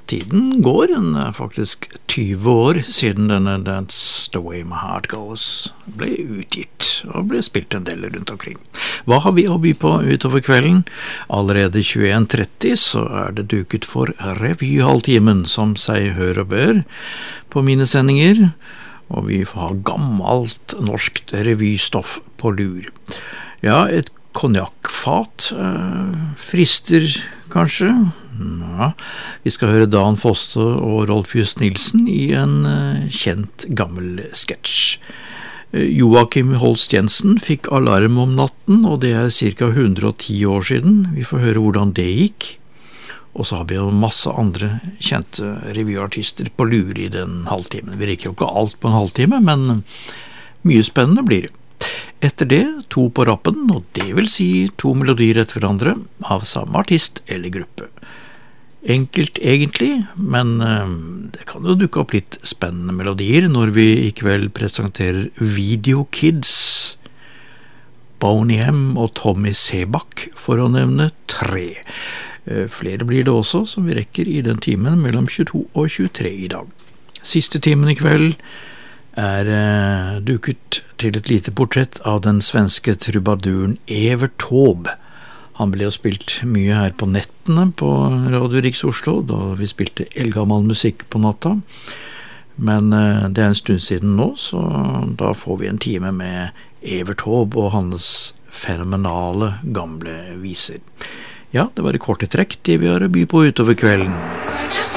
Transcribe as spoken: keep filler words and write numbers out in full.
tiden går, en er faktisk tyve år siden denne That's the Way My Heart Goes ble utgitt og ble spilt en del rundt omkring. Hva har vi å by på utover kvelden? Allerede tjueen tretti så er det duket for revyhalvtimen, som seg hør og bør på mine sendinger, og vi får ha gammelt norskt revystoff på lur. Ja, et konjakkfat øh, frister kanskje. Ja, vi skal høre Dan Fosse og Rolf Just Nilsen i en uh, kjent gammel sketsj. Uh, Joakim Holst Jensen fikk alarm om natten, og det er cirka hundre og ti år siden. Vi får høre hvordan det gikk. Og så har vi jo masse andre kjente revyartister på lur i den halvtimen. Vi rekker jo ikke alt på en halvtime, men mye spennende blir det. Etter det, to på rappen, og det vil si to melodier etter hverandre av samme artist eller gruppe. Enkelt egentlig, men uh, det kan jo dukke opp litt spennende melodier når vi i kveld presenterer Video Kids, Boney M og Tommy Sebak, for å nevne tre. Uh, flere blir det også, som vi rekker i den timen mellom tjueto og tjuetre i dag. Siste timen i kveld er uh, duket til et lite portrett av den svenske trubaduren Evert Taube. Han ble jo spilt mye her på nettene på Radio Riks Oslo, da vi spilte eldgammel musikk på natta. Men uh, det er en stund siden nå, så da får vi en time med Evert Taube og hans fenomenale gamle viser. Ja, det var i korte trekk det vi har å by på utover kvelden.